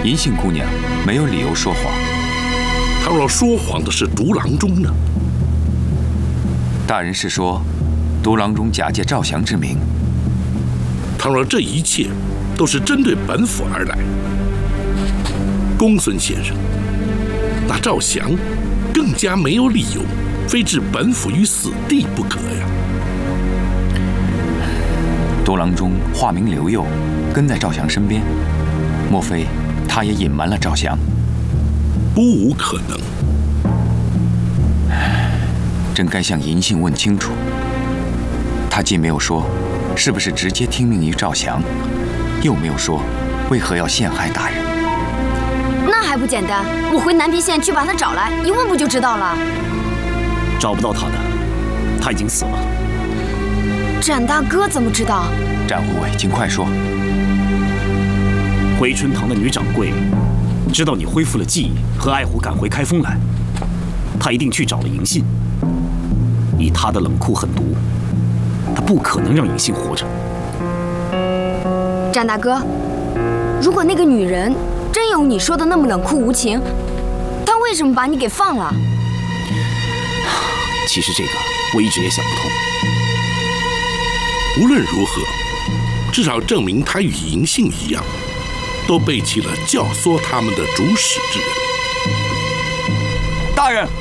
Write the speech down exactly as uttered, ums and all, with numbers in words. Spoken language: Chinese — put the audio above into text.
银杏姑娘没有理由说谎。 倘若说谎的是独郎中呢？ 大人是说，独郎中假借赵祥之名。 倘若这一切都是针对本府而来，公孙先生，那赵祥更加没有理由非置本府于死地不可呀。 独郎中化名刘佑，跟在赵祥身边，莫非他也隐瞒了赵祥？ 不无可能。 真该向银杏问清楚。他既没有说是不是直接听命于赵祥，又没有说为何要陷害大人。 那还不简单？我回南平县去把他找来，一问不就知道了？ 找不到他的，他已经死了。 展大哥怎么知道？ 展护卫，请快说。 回春堂的女掌柜知道你恢复了记忆，和爱虎赶回开封来，他一定去找了银杏。以他的冷酷狠毒，他不可能让银杏活着。 展大哥，如果那个女人真有你说的那么冷酷无情，她为什么把你给放了？ 其实这个我一直也想不通。 无论如何，至少证明他与银杏一样，都背弃了教唆他们的主使之人。 大人。